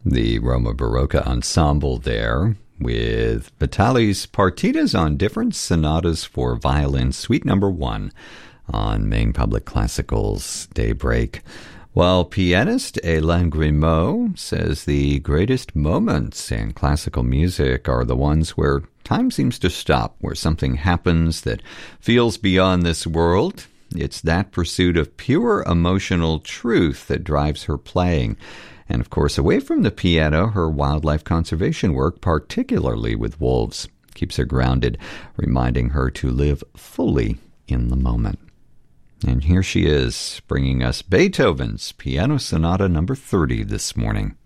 The Roma Barocca Ensemble there with Vitali's Partitas on Different Sonatas for Violin, Suite Number 1 on Maine Public Classical's Daybreak. While pianist Hélène Grimaud says the greatest moments in classical music are the ones where time seems to stop, where something happens that feels beyond this world. It's that pursuit of pure emotional truth that drives her playing. And of course, away from the piano, her wildlife conservation work, particularly with wolves, keeps her grounded, reminding her to live fully in the moment. And here she is, bringing us Beethoven's Piano Sonata number 30 this morning.